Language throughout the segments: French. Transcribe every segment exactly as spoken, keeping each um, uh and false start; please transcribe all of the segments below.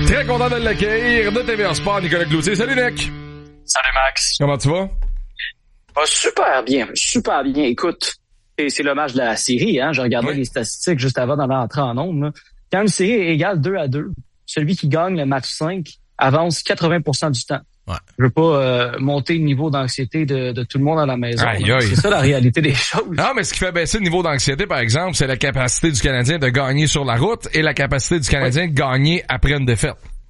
Très content de l'accueillir de T V R Sport, Nicolas Cloutier. Salut Nick! Salut Max! Comment tu vas? Ah, super bien, super bien. Écoute, c'est, c'est le match de la série, hein. Je regardais oui. les statistiques juste avant dans l'entrée en ondes, là. Quand une série est égale deux à deux, celui qui gagne le match cinq avance quatre-vingts pour cent du temps. Ouais. Je veux pas euh, monter le niveau d'anxiété de, de tout le monde à la maison. Aïe, aïe. C'est ça la réalité des choses. Non, mais ce qui fait baisser le niveau d'anxiété, par exemple, c'est la capacité du Canadien de gagner sur la route et la capacité du Canadien ouais. de gagner après une défaite.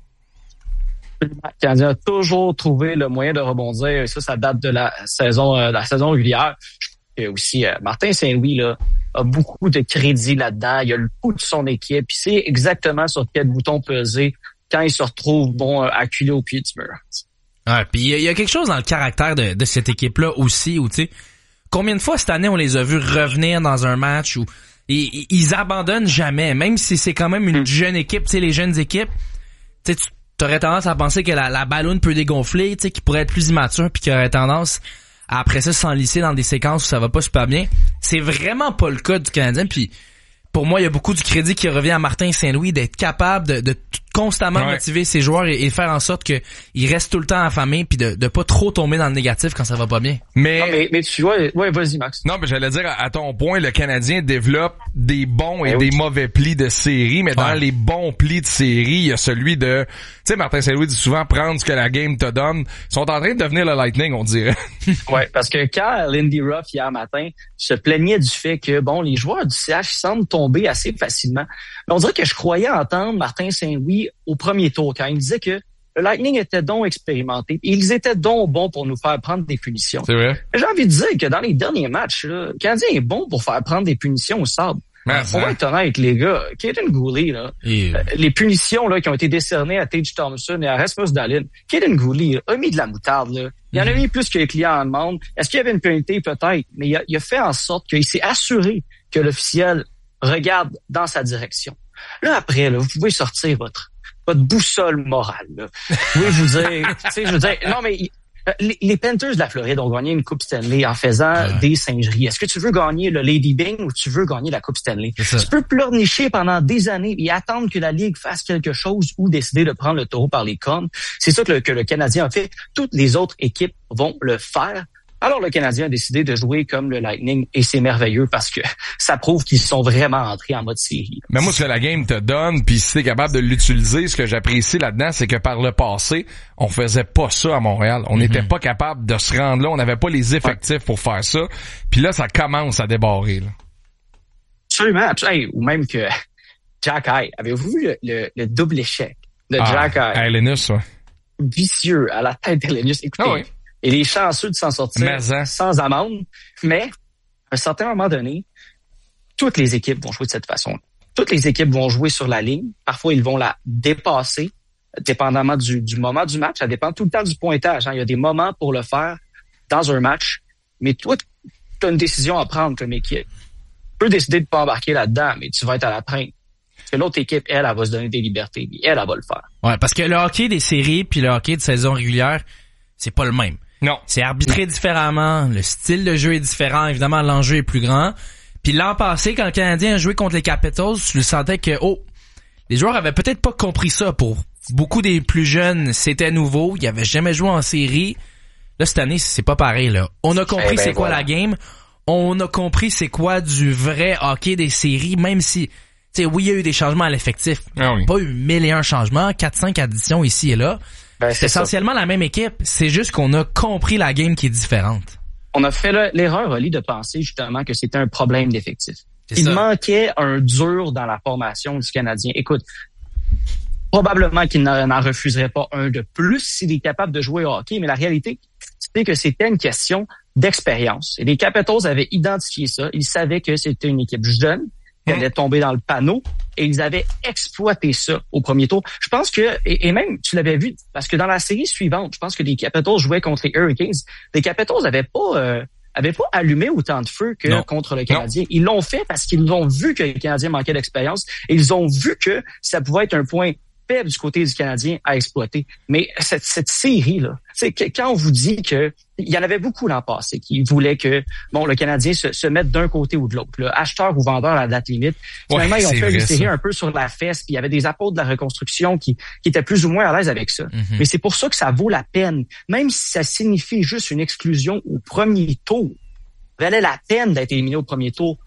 Le Canadien a toujours trouvé le moyen de rebondir. Et ça, ça date de la saison, euh, de la saison régulière. Et aussi, euh, Martin Saint-Louis là a beaucoup de crédit là-dedans. Il a le pouls de son équipe. Puis c'est exactement sur quel bouton peser quand il se retrouve bon euh, acculé au pied du mur. Ouais, puis il y, y a quelque chose dans le caractère de, de cette équipe-là aussi, où tu sais, combien de fois cette année on les a vus revenir dans un match où ils, ils abandonnent jamais, même si c'est quand même une mm. jeune équipe, tu sais, les jeunes équipes, tu sais, tu aurais tendance à penser que la, la ballonne peut dégonfler, tu sais, qu'ils pourraient être plus immatures, puis qu'ils auraient tendance à, après ça, s'enlisser dans des séquences où ça va pas super bien. C'est vraiment pas le cas du Canadien, puis pour moi, il y a beaucoup du crédit qui revient à Martin Saint-Louis d'être capable de, de constamment ouais. motiver ses joueurs et, et faire en sorte que ils restent tout le temps affamés puis de, de pas trop tomber dans le négatif quand ça va pas bien. Mais, non, mais, mais tu vois, ouais, vas-y Max. Non, mais j'allais dire, à ton point, le Canadien développe des bons et ouais, des oui. mauvais plis de série, mais ouais. dans les bons plis de série, il y a celui de, tu sais, Martin Saint-Louis dit souvent prendre ce que la game te donne. Ils sont en train de devenir le Lightning, on dirait. Ouais, parce que quand Lindy Ruff hier matin se plaignait du fait que bon, les joueurs du C H semblent tomber assez facilement. Mais on dirait que je croyais entendre Martin Saint-Louis au premier tour quand il disait que le Lightning était donc expérimenté et ils étaient donc bons pour nous faire prendre des punitions. C'est vrai. Mais j'ai envie de dire que dans les derniers matchs, là, le Canadien est bon pour faire prendre des punitions au sable. Ah, on va être honnête, les gars. Kaden Gooley, là, yeah. euh, les punitions là qui ont été décernées à Tage Thompson et à Rasmus Dahlin, Kaden Gooley a mis de la moutarde. Là. Il en a mis plus que les clients en demandent. Est-ce qu'il y avait une pénalité? Peut-être. Mais il a, il a fait en sorte qu'il s'est assuré que l'officiel regarde dans sa direction. Là, après, là, vous pouvez sortir votre votre boussole morale. Là. Vous pouvez vous dire... tu sais, je veux dire... Non, mais... Les, les Panthers de la Floride ont gagné une Coupe Stanley en faisant ouais. des singeries. Est-ce que tu veux gagner le Lady Byng ou tu veux gagner la Coupe Stanley? Tu peux pleurnicher pendant des années et attendre que la Ligue fasse quelque chose ou décider de prendre le taureau par les cornes. C'est ça que le, que le Canadien a fait. Toutes les autres équipes vont le faire. Alors le Canadien a décidé de jouer comme le Lightning et c'est merveilleux parce que ça prouve qu'ils sont vraiment entrés en mode série. Mais moi, ce que la game te donne, puis si t'es capable de l'utiliser, ce que j'apprécie là-dedans, c'est que par le passé, on faisait pas ça à Montréal. On n'était mm-hmm. pas capable de se rendre là. On n'avait pas les effectifs ouais. pour faire ça. Puis là, ça commence à débarrer. Là. Absolument. Hey, ou même que Jack Eye. Avez-vous vu le, le, le double échec de ah, Jack Eye? Helenius, ouais. Vicieux à la tête d'Helenius. Écoutez. Ah oui. Et les chanceux de s'en sortir hein. sans amende. Mais, à un certain moment donné, toutes les équipes vont jouer de cette façon. Toutes les équipes vont jouer sur la ligne. Parfois, ils vont la dépasser, dépendamment du, du moment du match. Ça dépend tout le temps du pointage. Hein. Il y a des moments pour le faire dans un match. Mais toi, tu as une décision à prendre comme équipe. Tu peux décider de pas embarquer là-dedans, mais tu vas être à la traîne. Parce que l'autre équipe, elle, elle va se donner des libertés. Et elle, elle va le faire. Ouais, parce que le hockey des séries puis le hockey de saison régulière, c'est pas le même. Non. C'est arbitré différemment, le style de jeu est différent, évidemment l'enjeu est plus grand. Puis l'an passé, quand le Canadien a joué contre les Capitals, tu le sentais que, oh, les joueurs avaient peut-être pas compris ça. Pour beaucoup des plus jeunes, c'était nouveau, ils avaient jamais joué en série. Là, cette année, c'est pas pareil, là. On a compris eh ben, c'est quoi voilà. la game, on a compris c'est quoi du vrai hockey des séries, même si, tu sais, oui, il y a eu des changements à l'effectif. Ah oui. Pas eu mille et un changements, quatre cinq additions ici et là. Ben, c'est, c'est essentiellement ça. La même équipe. C'est juste qu'on a compris la game qui est différente. On a fait le, l'erreur, Oli, de penser justement que c'était un problème d'effectif. C'est Il ça. manquait un dur dans la formation du Canadien. Écoute, probablement qu'il n'en, n'en refuserait pas un de plus s'il est capable de jouer au hockey, mais la réalité, c'est que c'était une question d'expérience. Et les Capitals avaient identifié ça. Ils savaient que c'était une équipe jeune, qui allait tomber dans le panneau, et ils avaient exploité ça au premier tour. Je pense que, et, et même, tu l'avais vu, parce que dans la série suivante, je pense que les Capitals jouaient contre les Hurricanes. Les Capitals avaient pas, euh, avaient pas allumé autant de feu que non. contre le Canadien. Non. Ils l'ont fait parce qu'ils ont vu que le Canadien manquait d'expérience, et ils ont vu que ça pouvait être un point faible du côté du Canadien à exploiter. Mais cette, cette série-là, c'est que quand on vous dit que il y en avait beaucoup l'an passé qui voulaient que bon le Canadien se, se mette d'un côté ou de l'autre, là, acheteur ou vendeur à la date limite. Finalement, ouais, ils ont fait une série ça. un peu sur la fesse, puis il y avait des apôtres de la reconstruction qui, qui étaient plus ou moins à l'aise avec ça. Mm-hmm. Mais c'est pour ça que ça vaut la peine, même si ça signifie juste une exclusion au premier tour. Valait la peine d'être éliminé au premier tour.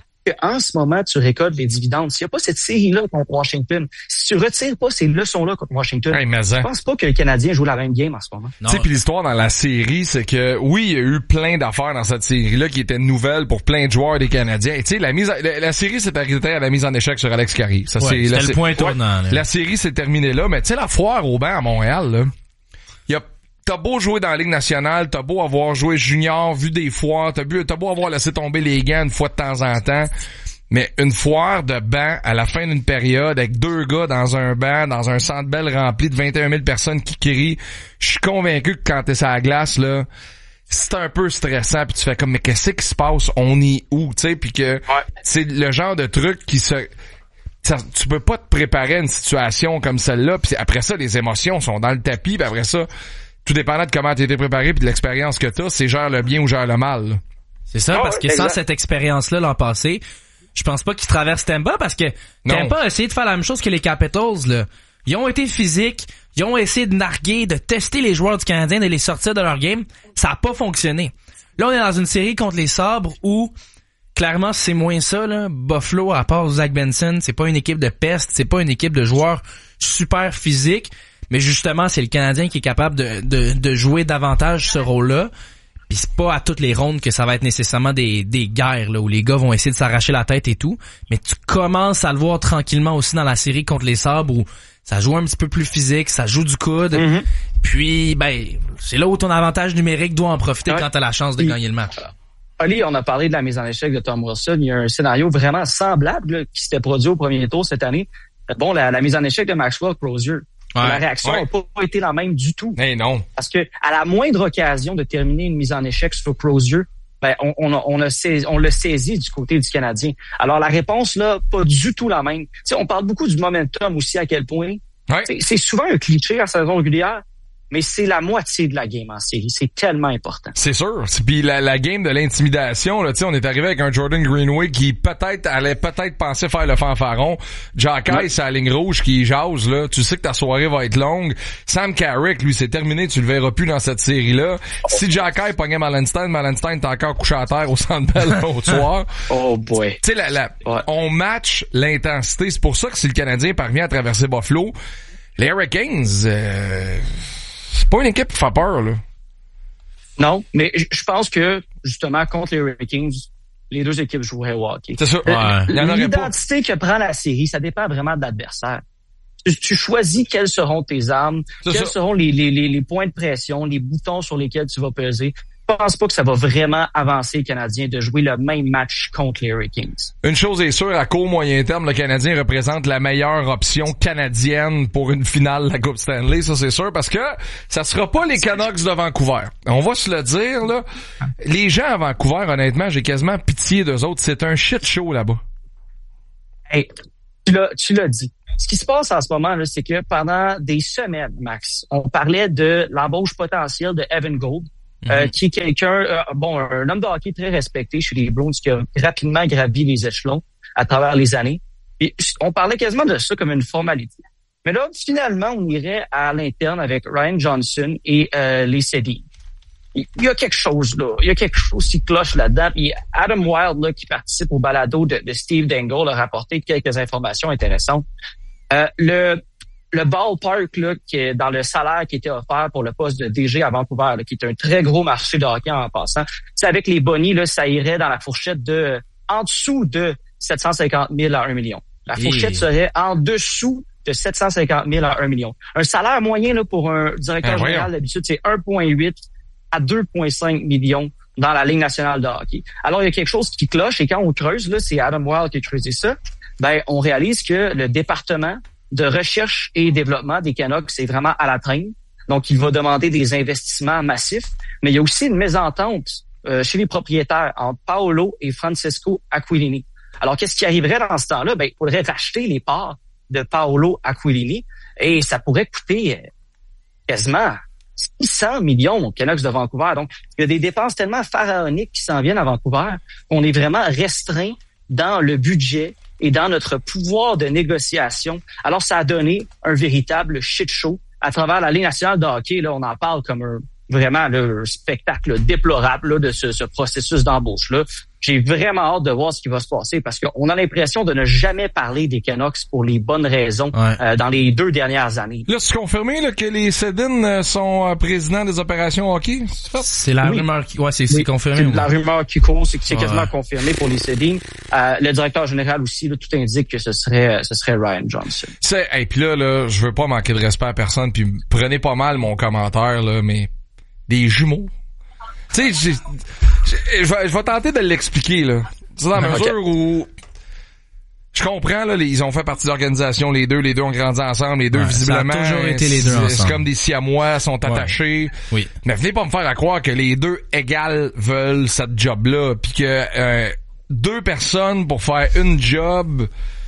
En ce moment, tu récoltes les dividendes. S'il n'y a pas cette série-là contre Washington, si tu retires pas ces leçons-là contre Washington, hey, je pense pas que le Canadien joue la même game en ce moment. Tu sais, puis l'histoire dans la série, c'est que oui, il y a eu plein d'affaires dans cette série-là qui étaient nouvelles pour plein de joueurs des Canadiens. Tu sais, la mise, la, la série s'est arrêtée à la mise en échec sur Alex Carey. Ça, ouais, c'est c'était la, le point tournant. Ouais, la série s'est terminée là, mais tu sais, la foire au banc à Montréal, là, il y a t'as beau jouer dans la Ligue nationale, t'as beau avoir joué junior, vu des foires, t'as, bu, t'as beau avoir laissé tomber les gants une fois de temps en temps. Mais une foire de banc à la fin d'une période avec deux gars dans un banc, dans un centre belle rempli de vingt et un mille personnes qui crient, je suis convaincu que quand t'es sur la glace, là, c'est un peu stressant puis tu fais comme, mais qu'est-ce qui se passe? On est où? Tu sais, puis que ouais. c'est le genre de truc qui se... Ça, tu peux pas te préparer à une situation comme celle-là puis après ça, les émotions sont dans le tapis puis après ça, tout dépendant de comment t'as été préparé puis de l'expérience que t'as, c'est gère le bien ou gère le mal. Là. C'est ça, oh, parce que exact. Sans cette expérience-là l'an passé, je pense pas qu'ils traversent Tampa parce que Tampa a essayé de faire la même chose que les Capitals, là. Ils ont été physiques, ils ont essayé de narguer, de tester les joueurs du Canadien, de les sortir de leur game. Ça a pas fonctionné. Là, on est dans une série contre les Sabres où, clairement, c'est moins ça, là. Buffalo, à part Zach Benson, c'est pas une équipe de peste, c'est pas une équipe de joueurs super physiques. Mais justement, c'est le Canadien qui est capable de, de, de jouer davantage ce rôle-là. Pis c'est pas à toutes les rondes que ça va être nécessairement des, des guerres là où les gars vont essayer de s'arracher la tête et tout. Mais tu commences à le voir tranquillement aussi dans la série contre les Sabres où ça joue un petit peu plus physique, ça joue du coude. Mm-hmm. Puis, ben, c'est là où ton avantage numérique doit en profiter ouais. quand t'as la chance de Et, gagner le match. Ali, on a parlé de la mise en échec de Tom Wilson. Il y a un scénario vraiment semblable là, qui s'était produit au premier tour cette année. Bon, la, la mise en échec de Maxwell Crozier. Ouais, la réaction n'a ouais. pas été la même du tout. Hey, non. Parce que à la moindre occasion de terminer une mise en échec sur Crozier, ben on, on, a, on, a saisi, on l'a saisi du côté du Canadien. Alors la réponse là, pas du tout la même. T'sais, on parle beaucoup du momentum aussi à quel point. Ouais. C'est, c'est souvent un cliché en saison régulière. Mais c'est la moitié de la game en série. C'est tellement important. C'est sûr. Puis la, la game de l'intimidation, là, tu sais, on est arrivé avec un Jordan Greenway qui peut-être allait peut-être penser faire le fanfaron. Jack Eye, ouais. c'est la ligne rouge qui jase, là. Tu sais que ta soirée va être longue. Sam Carrick, lui, c'est terminé. Tu le verras plus dans cette série-là. Oh. Si Jack Eye pognait Malenstein, Malenstein est encore couché à terre au Centre Bell l'autre soir. Oh boy. Tu sais, la, la, ouais. on match l'intensité. C'est pour ça que si le Canadien parvient à traverser Buffalo, les Hurricanes... Euh, c'est pas une équipe pour faire peur, là. Non, mais je pense que, justement, contre les Hurricanes, les deux équipes joueraient au hockey. C'est ça. Ouais. L'identité que prend la série, ça dépend vraiment de l'adversaire. Tu, tu choisis quelles seront tes armes, c'est quels ça. seront les, les, les, les points de pression, les boutons sur lesquels tu vas peser. Je pense pas que ça va vraiment avancer les Canadiens de jouer le même match contre les Hurricanes. Une chose est sûre, à court moyen terme, le Canadien représente la meilleure option canadienne pour une finale de la Coupe Stanley, ça c'est sûr, parce que ça sera pas les Canucks de Vancouver. On va se le dire, là. Les gens à Vancouver, honnêtement, j'ai quasiment pitié d'eux autres. C'est un shit show là-bas. Hey, tu l'as, tu l'as dit. Ce qui se passe en ce moment, là, c'est que pendant des semaines, Max, on parlait de l'embauche potentielle de Evan Gould. Euh, mm-hmm. qui est quelqu'un, euh, bon, un homme de hockey très respecté chez les Bruins qui a rapidement gravi les échelons à travers les années. Et on parlait quasiment de ça comme une formalité. Mais là, finalement, on irait à l'interne avec Ryan Johnson et euh, les C D. Il y a quelque chose là, il y a quelque chose qui cloche là-dedans. Puis Adam Wilde, là, qui participe au balado de, de Steve Dangle, a rapporté quelques informations intéressantes. Euh, le Le ballpark, là, qui est dans le salaire qui était offert pour le poste de D G à Vancouver, là, qui est un très gros marché de hockey en passant. C'est avec les bonnies, là, ça irait dans la fourchette de, en dessous de sept cent cinquante mille à un million. La fourchette hey. serait en dessous de sept cent cinquante mille à un million. Un salaire moyen, là, pour un directeur ben, général, d'habitude, c'est un virgule huit à deux virgule cinq millions dans la Ligue nationale de hockey. Alors, il y a quelque chose qui cloche et quand on creuse, là, c'est Adam Wilde qui a creusé ça, ben, on réalise que le département de recherche et développement des Canucks, c'est vraiment à la traîne. Donc, il va demander des investissements massifs. Mais il y a aussi une mésentente euh, chez les propriétaires entre Paolo et Francesco Aquilini. Alors, qu'est-ce qui arriverait dans ce temps-là? Ben, il faudrait racheter les parts de Paolo Aquilini et ça pourrait coûter quasiment six cents millions aux Canucks de Vancouver. Donc, il y a des dépenses tellement pharaoniques qui s'en viennent à Vancouver qu'on est vraiment restreint dans le budget et dans notre pouvoir de négociation. Alors, ça a donné un véritable shit show à travers la Ligue nationale de hockey. Là, on en parle comme un vraiment le spectacle déplorable là, de ce, ce processus d'embauche-là. J'ai vraiment hâte de voir ce qui va se passer parce qu'on a l'impression de ne jamais parler des Canucks pour les bonnes raisons ouais. euh, dans les deux dernières années. Là, c'est confirmé là, que les Sedin sont euh, présidents des opérations hockey? C'est, c'est la oui. rumeur qui... Ouais, c'est, c'est oui. confirmé. C'est ou... La rumeur qui court, c'est que c'est ouais. quasiment confirmé pour les Sedin. Euh, le directeur général aussi, là, tout indique que ce serait ce serait Ryan Johnson. C'est, et puis là, là, je veux pas manquer de respect à personne, puis prenez pas mal mon commentaire, là, mais des jumeaux. Tu sais, je vais, je vais tenter de l'expliquer, là. C'est dans la mesure okay. où je comprends, là, les, ils ont fait partie de l'organisation, les deux, les deux ont grandi ensemble, les deux, ouais, visiblement. Ça a toujours été les deux ensemble. C'est comme des siamois, sont attachés. Ouais. Oui. Mais venez pas me faire à croire que les deux égales veulent cette job-là, puis que euh, deux personnes pour faire une job...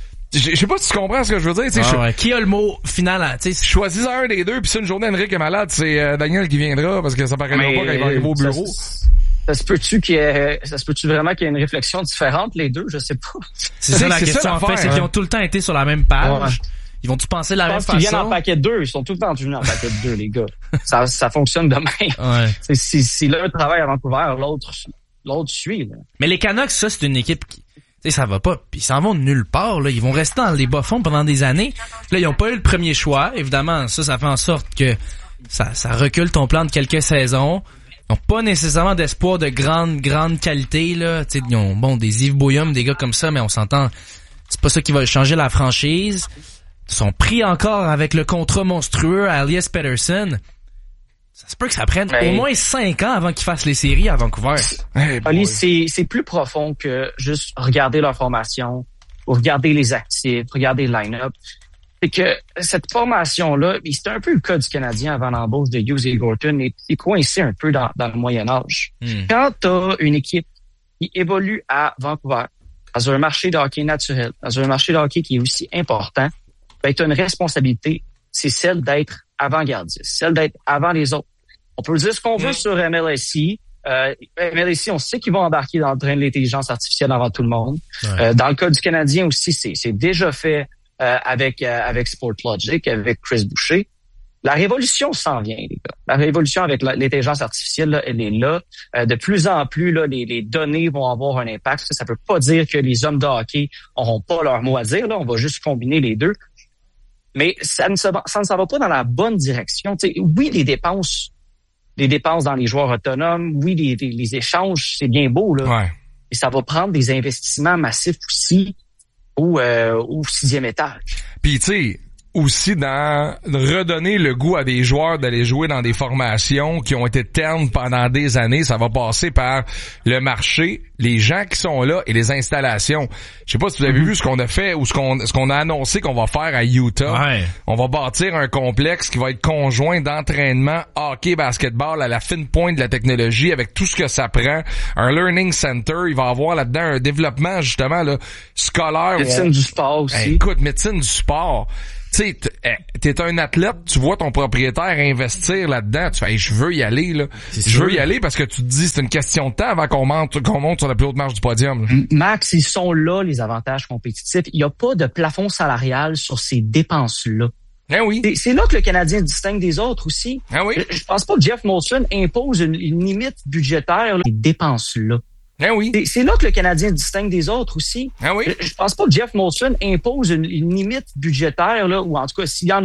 Je sais pas si tu comprends ce que je veux dire. Ah je... ouais. Qui a le mot final? Tu sais, choisis un des deux, puis si une journée Henrik est malade, c'est euh, Daniel qui viendra parce que ça paraîtra pas quand il va arriver au bureau. Ça, ça se peut-tu qu'il y ait, ça se peut-tu vraiment qu'il y ait une réflexion différente les deux? Je sais pas. C'est, c'est ça la c'est question ça, en fait, c'est qu'ils ont tout le temps été sur la même page. Ouais. Ils vont-tu penser de la je même pense façon? Ils viennent en paquet de deux. Ils sont tout le temps venus en paquet de deux, les gars. Ça, ça fonctionne de même. Ouais. C'est, si, si l'un travaille à Vancouver, l'autre, l'autre suit. Là. Mais les Canucks, ça, c'est une équipe qui, tu sais, ça va pas. Puis ils s'en vont de nulle part, là. Ils vont rester dans les bas-fonds pendant des années. Là, ils ont pas eu le premier choix. Évidemment, ça, ça fait en sorte que ça, ça recule ton plan de quelques saisons. Ils ont pas nécessairement d'espoir de grande, grande qualité, là. Tu sais, ils ont, bon, des Yves Boyum, des gars comme ça, mais on s'entend, c'est pas ça qui va changer la franchise. Ils sont pris encore avec le contrat monstrueux à Elias Pettersson. Ça se peut que ça prenne hey. au moins cinq ans avant qu'ils fassent les séries à Vancouver. Hey, Ali, c'est, c'est plus profond que juste regarder leur formation, ou regarder les actifs, regarder le line-up. C'est que cette formation-là, c'était un peu le cas du Canadien avant l'embauche de Hughes et Gorton, et c'est coincé un peu dans, dans le Moyen-Âge. Mm. Quand t'as une équipe qui évolue à Vancouver, dans un marché de hockey naturel, dans un marché de hockey qui est aussi important, ben, t'as une responsabilité, c'est celle d'être avant-gardiste, celle d'être avant les autres. On peut dire ce qu'on veut mmh. sur M L S I. Euh, M L S I, on sait qu'ils vont embarquer dans le train de l'intelligence artificielle avant tout le monde. Ouais. Euh, dans le cas du Canadien aussi, c'est, c'est déjà fait euh, avec euh, avec Sportlogic, avec Chris Boucher. La révolution s'en vient, les gars. La révolution avec la, l'intelligence artificielle, là, elle est là. Euh, de plus en plus, là, les, les données vont avoir un impact. Ça, ça peut pas dire que les hommes de hockey n'auront pas leur mot à dire. Là, on va juste combiner les deux. Mais ça ne, se, ça ne s'en va pas dans la bonne direction. T'sais, oui, les dépenses, les dépenses dans les joueurs autonomes, oui, les, les, les échanges, c'est bien beau, là. Ouais. Et ça va prendre des investissements massifs aussi au, euh, au sixième étage. Puis tu sais, aussi dans redonner le goût à des joueurs d'aller jouer dans des formations qui ont été ternes pendant des années. Ça va passer par le marché, les gens qui sont là et les installations. Je sais pas si vous avez mm-hmm. vu ce qu'on a fait ou ce qu'on ce qu'on a annoncé qu'on va faire à Utah. Ouais. On va bâtir un complexe qui va être conjoint d'entraînement hockey, basketball à la fine pointe de la technologie avec tout ce que ça prend. Un learning center, il va avoir là-dedans un développement justement là scolaire. Médecine on... du sport aussi. Hey, écoute, médecine du sport. Tu sais, t'es un athlète, tu vois ton propriétaire investir là-dedans, tu fais hey, je veux y aller là. C'est je sûr. veux y aller parce que tu te dis c'est une question de temps avant qu'on monte qu'on monte sur la plus haute marche du podium. Là. Max, ils sont là les avantages compétitifs. Il n'y a pas de plafond salarial sur ces dépenses-là. Ah oui. C'est, c'est là que le Canadien distingue des autres aussi. Ah oui. Je, je pense pas que Jeff Molson impose une, une limite budgétaire là, ces dépenses-là. Ah oui. C'est, c'est là que le Canadien distingue des autres aussi. Ah oui. Je, je pense pas que Jeff Molson impose une, une limite budgétaire là, ou en tout cas s'il y en a